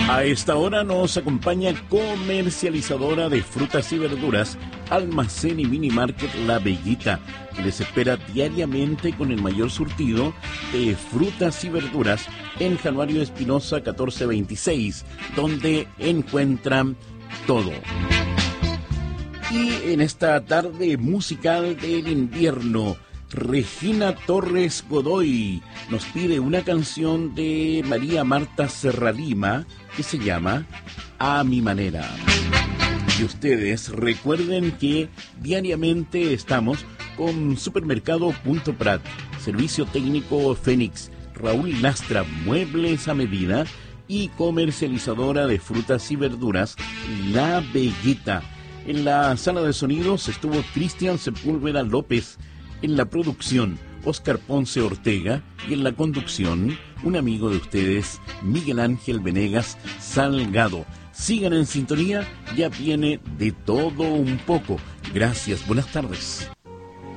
A esta hora nos acompaña comercializadora de frutas y verduras, Almacén y Mini Market La Bellita, que les espera diariamente con el mayor surtido de frutas y verduras en Januario Espinosa 1426, donde encuentran todo. Y en esta tarde musical del invierno, Regina Torres Godoy nos pide una canción de María Marta Serralima que se llama A Mi Manera. Y ustedes recuerden que diariamente estamos con Supermercado Punto Prat, Servicio Técnico Fénix, Raúl Lastra, Muebles a Medida y comercializadora de frutas y verduras, La Bellita. En la sala de sonidos estuvo Cristian Sepúlveda López, en la producción Óscar Ponce Ortega y en la conducción un amigo de ustedes, Miguel Ángel Venegas Salgado. Sigan en sintonía, ya viene de todo un poco. Gracias, buenas tardes.